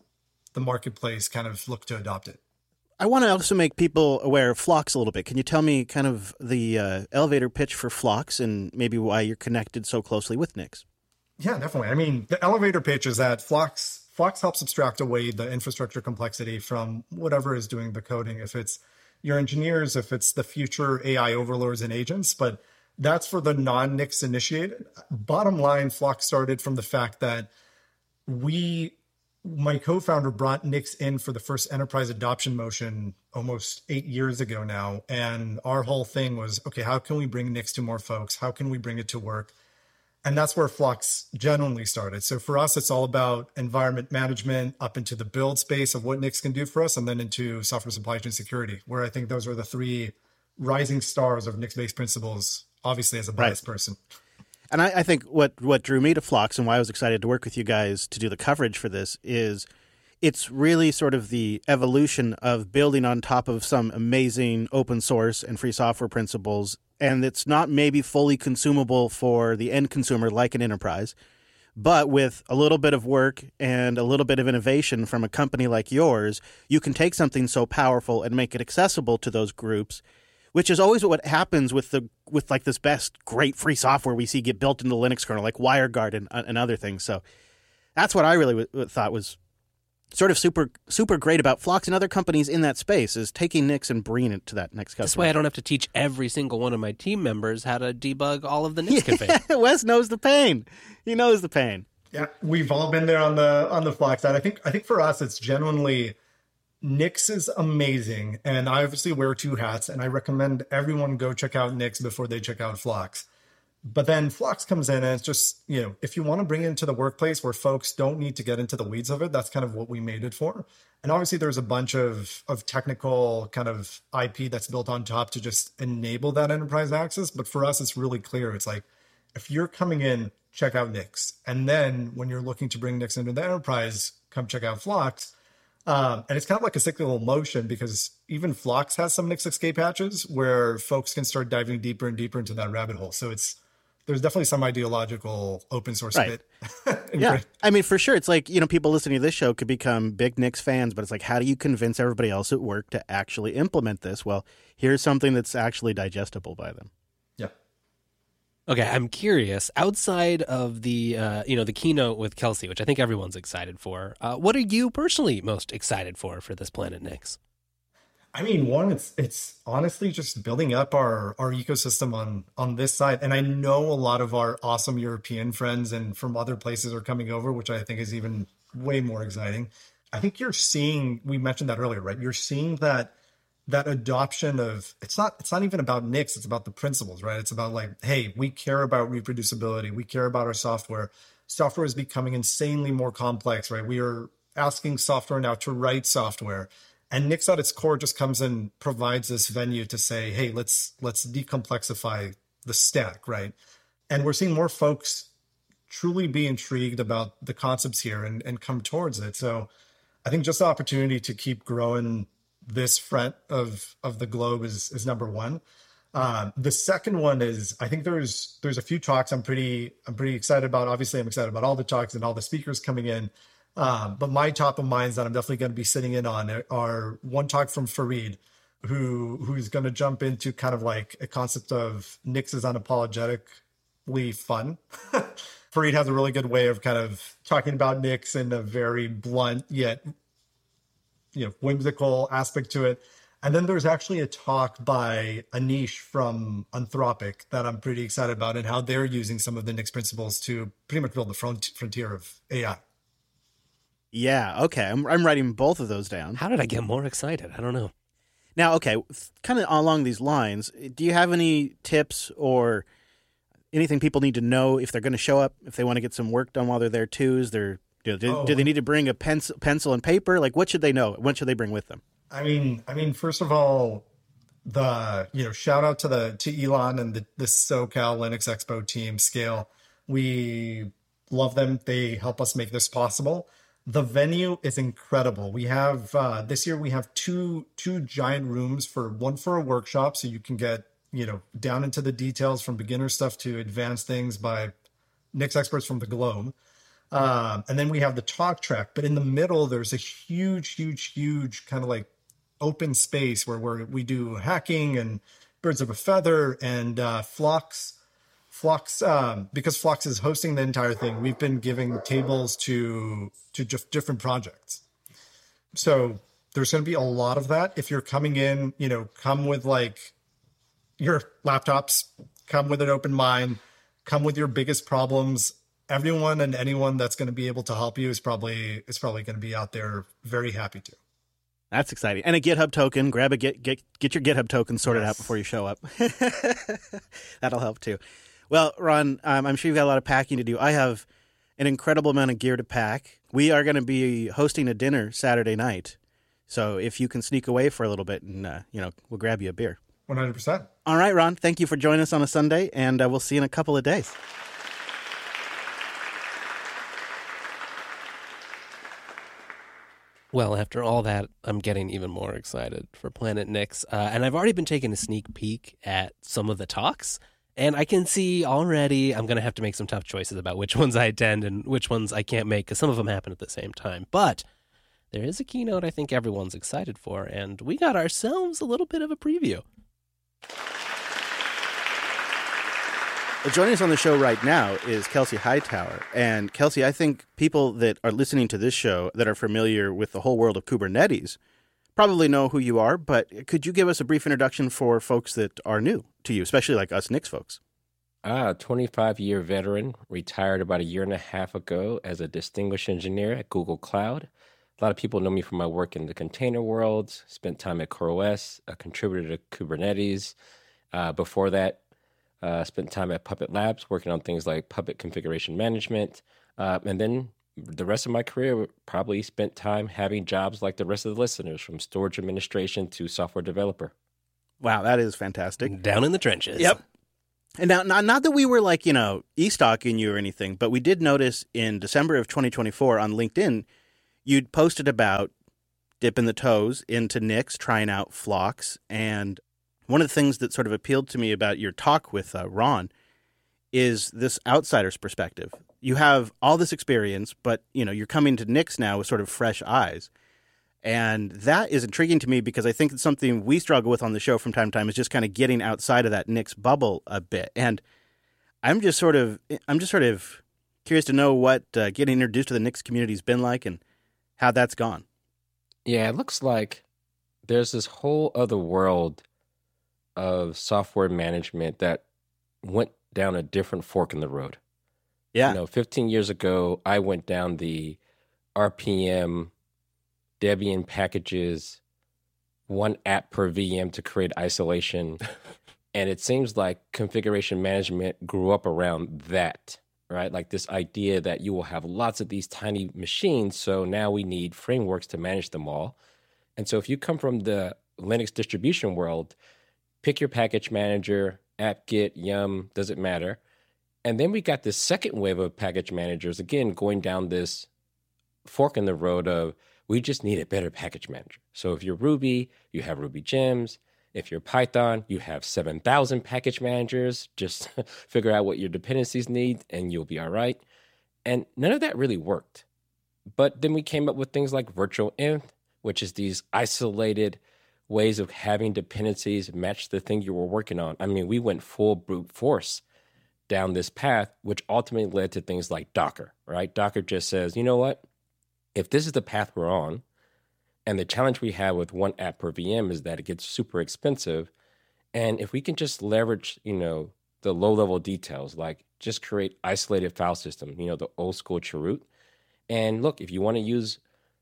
the marketplace kind of look to adopt it. I want to also make people aware of Phlox a little bit. Can you tell me kind of the uh, elevator pitch for Phlox and maybe why you're connected so closely with Nix? Yeah, definitely. I mean, the elevator pitch is that Phlox, Phlox helps abstract away the infrastructure complexity from whatever is doing the coding. If it's your engineers, if it's the future A I overlords and agents, but that's for the non-Nix initiated. Bottom line, Phlox started from the fact that we, my co-founder brought Nix in for the first enterprise adoption motion almost eight years ago now. And our whole thing was, okay, how can we bring Nix to more folks? How can we bring it to work? And that's where Phlox genuinely started. So for us, it's all about environment management up into the build space of what Nix can do for us, and then into software supply chain security, where I think those are the three rising stars of Nix-based principles, obviously as a biased right. person. And I, I think what, what drew me to Phlox and why I was excited to work with you guys to do the coverage for this is it's really sort of the evolution of building on top of some amazing open source and free software principles. And it's not maybe fully consumable for the end consumer like an enterprise, but with a little bit of work and a little bit of innovation from a company like yours, you can take something so powerful and make it accessible to those groups, which is always what happens with the with like this best great free software we see get built into the Linux kernel, like WireGuard and, and other things. So that's what I really w- thought was sort of super super great about Phlox and other companies in that space is taking Nix and bringing it to that next customer. This way I don't have to teach every single one of my team members how to debug all of the Nix yeah, config. Wes knows the pain. He knows the pain. Yeah, we've all been there on the on the Phlox side. I think I think for us, it's genuinely Nix is amazing, and I obviously wear two hats, and I recommend everyone go check out Nix before they check out Phlox. But then Flux comes in and it's just, you know, if you want to bring it into the workplace where folks don't need to get into the weeds of it, that's kind of what we made it for. And obviously there's a bunch of, of technical kind of I P that's built on top to just enable that enterprise access. But for us, it's really clear. It's like, if you're coming in, check out Nix. And then when you're looking to bring Nix into the enterprise, come check out Flux. Um, and it's kind of like a cyclical motion because even Flux has some Nix escape hatches where folks can start diving deeper and deeper into that rabbit hole. So it's, there's definitely some ideological open source right. bit. Yeah. I mean, for sure. It's like, you know, people listening to this show could become big Nix fans, but it's like, how do you convince everybody else at work to actually implement this? Well, here's something that's actually digestible by them. Yeah. Okay, I'm curious. Outside of the, uh, you know, the keynote with Kelsey, which I think everyone's excited for, uh, what are you personally most excited for for this Planet Nix? I mean, one, it's it's honestly just building up our our ecosystem on on this side. And I know a lot of our awesome European friends and from other places are coming over, which I think is even way more exciting. I think you're seeing, we mentioned that earlier, right? You're seeing that that adoption of, it's not it's not even about Nix, it's about the principles, right? It's about like, hey, we care about reproducibility. We care about our software. Software is becoming insanely more complex, right? We are asking software now to write software. And Nix at its core just comes and provides this venue to say, hey, let's let's decomplexify the stack, right? And we're seeing more folks truly be intrigued about the concepts here and, and come towards it. So I think just the opportunity to keep growing this front of of the globe is is number one. Uh, the second one is, I think there's there's a few talks I'm pretty I'm pretty excited about. Obviously, I'm excited about all the talks and all the speakers coming in. Um, but my top of minds that I'm definitely going to be sitting in on are one talk from Fareed, who who's going to jump into kind of like a concept of Nix is unapologetically fun. Fareed has a really good way of kind of talking about Nix in a very blunt yet, you know, whimsical aspect to it. And then there's actually a talk by Anish from Anthropic that I'm pretty excited about and how they're using some of the Nix principles to pretty much build the front, frontier of A I. Yeah, okay. I'm I'm writing both of those down. How did I get more excited? I don't know. Now, okay, kind of along these lines, do you have any tips or anything people need to know if they're going to show up, if they want to get some work done while they're there too? Is there, do, do, oh. do they need to bring a pencil, pencil and paper? Like, what should they know? What should they bring with them? I mean, I mean, first of all, the, you know, shout out to the, to Elon and the, the SoCal Linux Expo team, Scale. We love them. They help us make this possible. The venue is incredible. We have, uh, this year we have two, two giant rooms for one for a workshop. So you can get, you know, down into the details from beginner stuff to advanced things by Nix experts from the globe. Um, and then we have the talk track, but in the middle, there's a huge, huge, huge kind of like open space where we're, we do hacking and birds of a feather and, uh, Flux. Flux, um, because Flux is hosting the entire thing, we've been giving tables to to just different projects. So there's going to be a lot of that. If you're coming in, you know, come with like your laptops, come with an open mind, come with your biggest problems. Everyone and anyone that's going to be able to help you is probably is probably going to be out there very happy to. That's exciting. And a GitHub token. Grab a get get get your GitHub token sorted yes. out before you show up. That'll help too. Well, Ron, um, I'm sure you've got a lot of packing to do. I have an incredible amount of gear to pack. We are going to be hosting a dinner Saturday night. So if you can sneak away for a little bit and, uh, you know, we'll grab you a beer. one hundred percent. All right, Ron. Thank you for joining us on a Sunday, and uh, we'll see you in a couple of days. Well, after all that, I'm getting even more excited for Planet Nix. Uh, and I've already been taking a sneak peek at some of the talks. And I can see already I'm going to have to make some tough choices about which ones I attend and which ones I can't make because some of them happen at the same time. But there is a keynote I think everyone's excited for, and we got ourselves a little bit of a preview. Well, joining us on the show right now is Kelsey Hightower. And Kelsey, I think people that are listening to this show that are familiar with the whole world of Kubernetes probably know who you are, but could you give us a brief introduction for folks that are new to you, especially like us Nix folks? Ah, twenty-five-year veteran, retired about a year and a half ago as a distinguished engineer at Google Cloud. A lot of people know me from my work in the container world, spent time at CoreOS, a contributor to Kubernetes. Uh, before that, Uh, spent time at Puppet Labs working on things like Puppet configuration management. Uh, and then the rest of my career probably spent time having jobs like the rest of the listeners, from storage administration to software developer. Wow, that is fantastic. Down in the trenches. Yep. And now, not, not that we were like, you know, e-stalking you or anything, but we did notice in December of twenty twenty-four on LinkedIn, you'd posted about dipping the toes into Nix, trying out Phlox. And one of the things that sort of appealed to me about your talk with uh, Ron is this outsider's perspective. You have all this experience, but, you know, you're coming to Nix now with sort of fresh eyes. And that is intriguing to me because I think it's something we struggle with on the show from time to time, is just kind of getting outside of that Nix bubble a bit. And I'm just sort of, I'm just sort of curious to know what uh, getting introduced to the Nix community has been like and how that's gone. Yeah, it looks like there's this whole other world of software management that went down a different fork in the road. Yeah. You know, fifteen years ago, I went down the R P M, Debian packages, one app per V M to create isolation. And it seems like configuration management grew up around that, right? Like this idea that you will have lots of these tiny machines. So now we need frameworks to manage them all. And so if you come from the Linux distribution world, pick your package manager, apt-get, yum, doesn't matter. And then we got this second wave of package managers, again, going down this fork in the road of, we just need a better package manager. So if you're Ruby, you have Ruby Gems. If you're Python, you have seven thousand package managers. Just figure out what your dependencies need and you'll be all right. And none of that really worked. But then we came up with things like Virtual Env, which is these isolated ways of having dependencies match the thing you were working on. I mean, we went full brute force down this path, which ultimately led to things like Docker, right? Docker just says, you know what? If this is the path we're on, and the challenge we have with one app per V M is that it gets super expensive, and if we can just leverage, you know, the low-level details, like just create isolated file system, you know, the old school Chroot. And look, if you want to use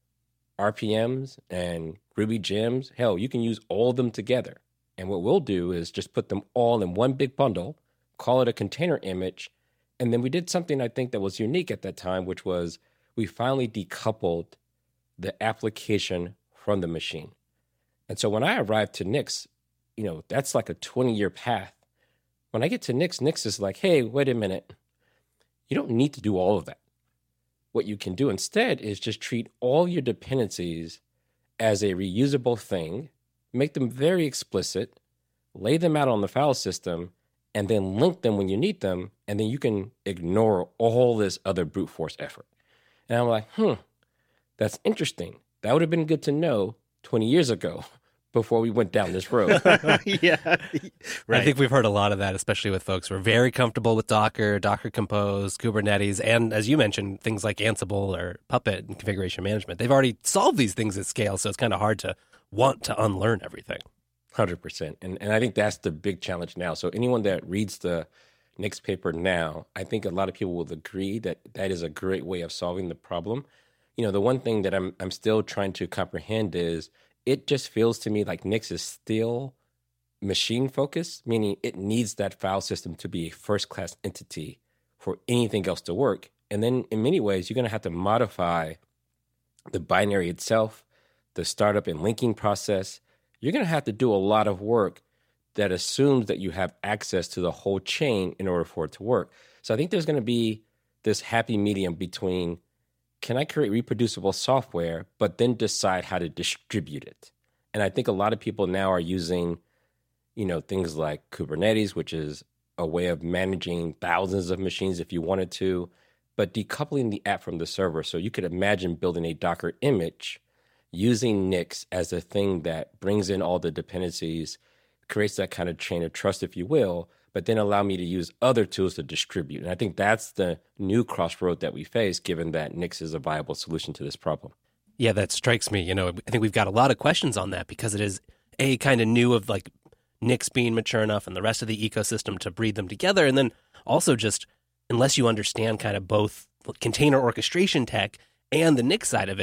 R P Ms and Ruby Gems, hell, you can use all of them together. And what we'll do is just put them all in one big bundle, call it a container image, and then we did something I think that was unique at that time, which was we finally decoupled the application from the machine. And so when I arrived to Nix, you know, that's like a twenty-year path. When I get to Nix, Nix is like, hey, wait a minute. You don't need to do all of that. What you can do instead is just treat all your dependencies as a reusable thing, make them very explicit, lay them out on the file system, and then link them when you need them, and then you can ignore all this other brute force effort. And I'm like, hmm, that's interesting. That would have been good to know twenty years ago before we went down this road. Yeah. Right. I think we've heard a lot of that, especially with folks who are very comfortable with Docker, Docker Compose, Kubernetes, and as you mentioned, things like Ansible or Puppet and configuration management. They've already solved these things at scale, so it's kind of hard to want to unlearn everything. one hundred percent. And, and I think that's the big challenge now. So anyone that reads the Nix paper now, I think a lot of people will agree that that is a great way of solving the problem. You know, the one thing that I'm I'm still trying to comprehend is it just feels to me like Nix is still machine focused, meaning it needs that file system to be a first class entity for anything else to work. And then in many ways, you're going to have to modify the binary itself, the startup and linking process. You're going to have to do a lot of work that assumes that you have access to the whole chain in order for it to work. So I think there's going to be this happy medium between, can I create reproducible software, but then decide how to distribute it? And I think a lot of people now are using, you know, things like Kubernetes, which is a way of managing thousands of machines if you wanted to, but decoupling the app from the server. So you could imagine building a Docker image using Nix as a thing that brings in all the dependencies, creates that kind of chain of trust, if you will, but then allow me to use other tools to distribute. And I think that's the new crossroad that we face, given that Nix is a viable solution to this problem. Yeah, that strikes me. You know, I think we've got a lot of questions on that because it is a kind of new of like Nix being mature enough and the rest of the ecosystem to breed them together. And then also just, unless you understand kind of both container orchestration tech and the Nix side of it,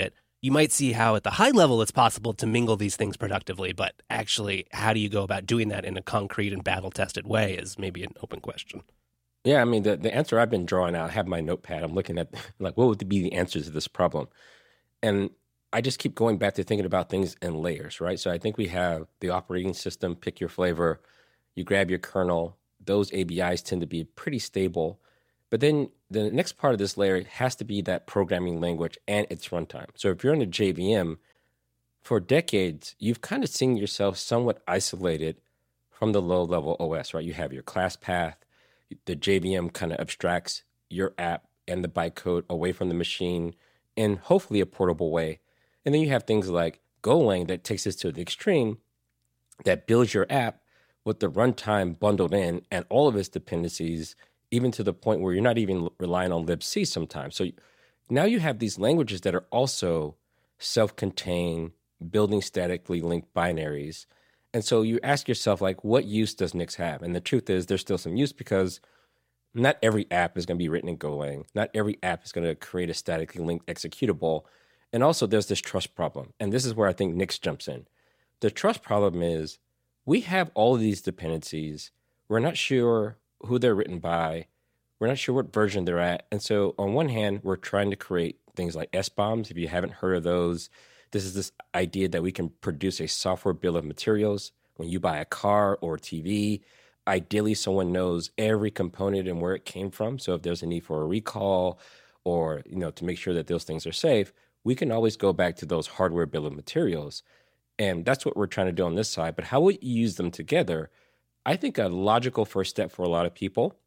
you might see how at the high level it's possible to mingle these things productively, but actually, how do you go about doing that in a concrete and battle-tested way is maybe an open question. Yeah, I mean, the, the answer I've been drawing out, I have my notepad. I'm looking at, like, what would be the answers to this problem? And I just keep going back to thinking about things in layers, right? So I think we have the operating system, pick your flavor, you grab your kernel. Those A B Is tend to be pretty stable. But then the next part of this layer has to be that programming language and its runtime. So if you're in a J V M, for decades, you've kind of seen yourself somewhat isolated from the low-level O S, right? You have your class path. The J V M kind of abstracts your app and the bytecode away from the machine in hopefully a portable way. And then you have things like Golang that takes this to the extreme, that builds your app with the runtime bundled in and all of its dependencies, even to the point where you're not even relying on libc sometimes. So now you have these languages that are also self-contained, building statically linked binaries. And so you ask yourself, like, what use does Nix have? And the truth is there's still some use, because not every app is going to be written in Golang. Not every app is going to create a statically linked executable. And also there's this trust problem. And this is where I think Nix jumps in. The trust problem is we have all of these dependencies. We're not sure who they're written by. We're not sure what version they're at. And so on one hand, we're trying to create things like S BOMs. If you haven't heard of those, this is this idea that we can produce a software bill of materials. When you buy a car or a T V, ideally someone knows every component and where it came from. So if there's a need for a recall or, you know, to make sure that those things are safe, we can always go back to those hardware bill of materials. And that's what we're trying to do on this side. But how we use them together, I think a logical first step for a lot of people,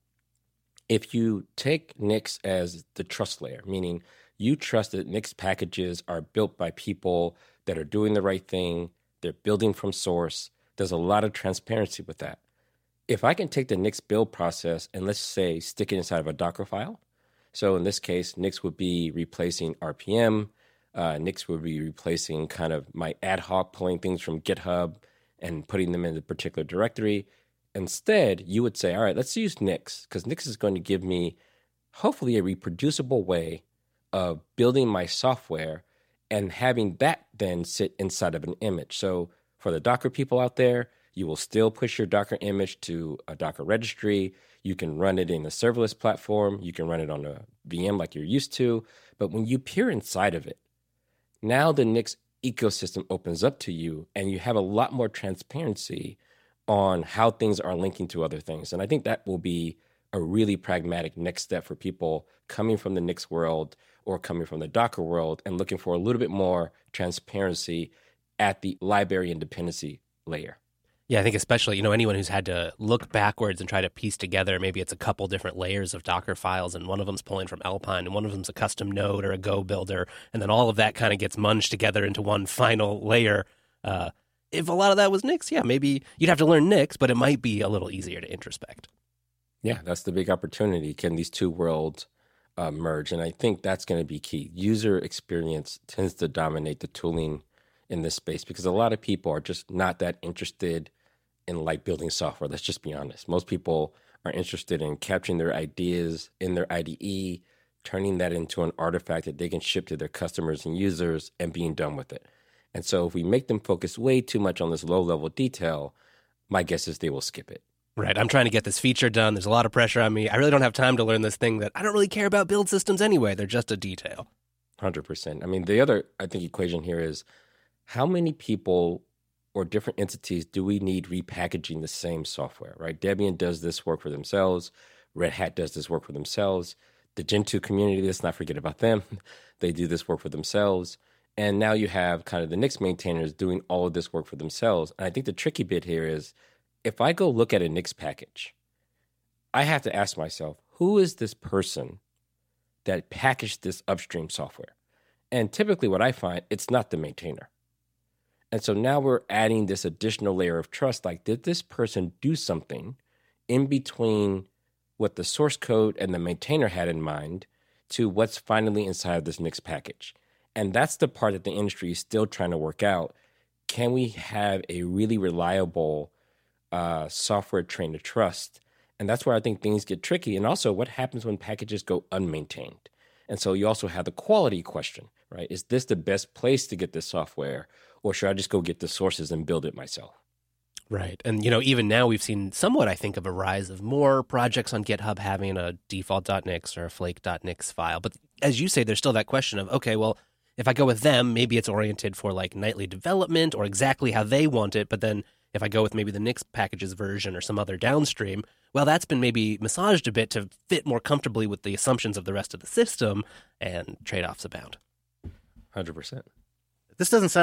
if you take Nix as the trust layer, meaning you trust that Nix packages are built by people that are doing the right thing, they're building from source, there's a lot of transparency with that. If I can take the Nix build process and, let's say, stick it inside of a Docker file. So in this case, Nix would be replacing R P M. Uh, Nix would be replacing kind of my ad hoc pulling things from GitHub and putting them in a particular directory. Instead, you would say, all right, let's use Nix, because Nix is going to give me hopefully a reproducible way of building my software and having that then sit inside of an image. So for the Docker people out there, you will still push your Docker image to a Docker registry. You can run it in a serverless platform. You can run it on a V M like you're used to. But when you peer inside of it, now the Nix ecosystem opens up to you, and you have a lot more transparency on how things are linking to other things. And I think that will be a really pragmatic next step for people coming from the Nix world or coming from the Docker world and looking for a little bit more transparency at the library and dependency layer. Yeah, I think especially, you know, anyone who's had to look backwards and try to piece together, maybe it's a couple different layers of Docker files, and one of them's pulling from Alpine, and one of them's a custom node or a Go builder, and then all of that kind of gets munged together into one final layer. Uh, if a lot of that was Nix, yeah, maybe you'd have to learn Nix, but it might be a little easier to introspect. Yeah, that's the big opportunity. Can these two worlds uh, merge? And I think that's going to be key. User experience tends to dominate the tooling in this space, because a lot of people are just not that interested in like building software. Let's just be honest. Most people are interested in capturing their ideas in their I D E, turning that into an artifact that they can ship to their customers and users, and being done with it. And so if we make them focus way too much on this low-level detail, my guess is they will skip it. Right. I'm trying to get this feature done. There's a lot of pressure on me. I really don't have time to learn this thing that I don't really care about build systems anyway. They're just a detail. one hundred percent. I mean, the other, I think, equation here is how many people or different entities do we need repackaging the same software, right? Debian does this work for themselves. Red Hat does this work for themselves. The Gentoo community, let's not forget about them. They do this work for themselves. And now you have kind of the Nix maintainers doing all of this work for themselves. And I think the tricky bit here is, if I go look at a Nix package, I have to ask myself, who is this person that packaged this upstream software? And typically what I find, it's not the maintainer. And so now we're adding this additional layer of trust. Like, did this person do something in between what the source code and the maintainer had in mind to what's finally inside of this Nix package? And that's the part that the industry is still trying to work out. Can we have a really reliable uh, software trained to trust? And that's where I think things get tricky. And also, what happens when packages go unmaintained? And so you also have the quality question. right? Is this the best place to get this software, or should I just go get the sources and build it myself? Right. And, you know, even now we've seen somewhat, I think, of a rise of more projects on GitHub having a default.nix or a flake.nix file. But as you say, there's still that question of, okay, well, if I go with them, maybe it's oriented for like nightly development or exactly how they want it. But then if I go with maybe the Nix packages version or some other downstream, well, that's been maybe massaged a bit to fit more comfortably with the assumptions of the rest of the system, and trade-offs abound. one hundred percent. This doesn't sound